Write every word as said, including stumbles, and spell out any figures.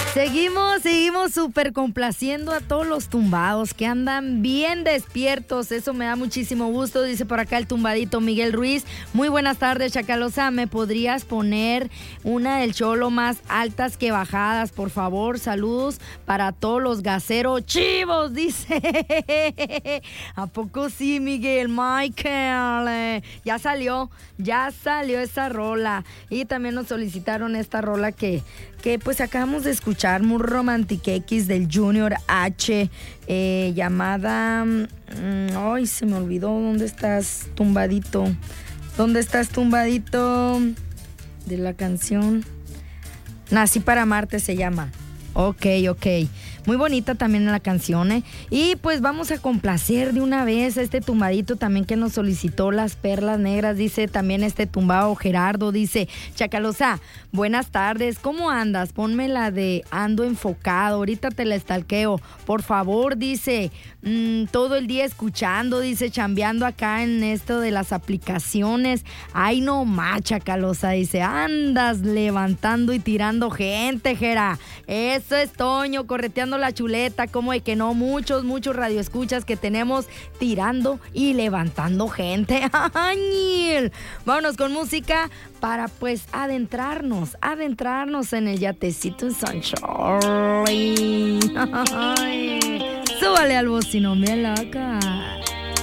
Seguimos, seguimos súper complaciendo a todos los tumbados que andan bien despiertos. Eso me da muchísimo gusto. Dice por acá el tumbadito Miguel Ruiz. Muy buenas tardes, Chacalosa. ¿Me podrías poner una del Cholo más altas que bajadas, por favor? Saludos para todos los gaseros chivos, dice. ¿A poco sí, Miguel? Michael. Eh, ya salió, ya salió esa rola. Y también nos solicitaron esta rola que... que pues acabamos de escuchar, muy romantiquex del Junior H, eh, llamada... Mmm, ay, se me olvidó. ¿Dónde estás, tumbadito? ¿Dónde estás, tumbadito? De la canción. Nací para amarte se llama. Ok, ok. Muy bonita también la canción, ¿eh? Y pues vamos a complacer de una vez a este tumbadito también que nos solicitó las perlas negras. Dice también este tumbado Gerardo, dice: Chacalosa, buenas tardes, ¿cómo andas? Ponme la de Ando Enfocado, ahorita te la estalqueo, por favor. Dice, mmm, todo el día escuchando, dice, chambeando acá en esto de las aplicaciones. Ay, no más, Chacalosa, dice, andas levantando y tirando gente, Gera. Eso es Toño, correteando la chuleta, como de que no, muchos, muchos radioescuchas que tenemos tirando y levantando gente. ¡Añil! Vámonos con música para pues adentrarnos, adentrarnos en el yatecito en San Charlie. Súbale al bocino, me laca.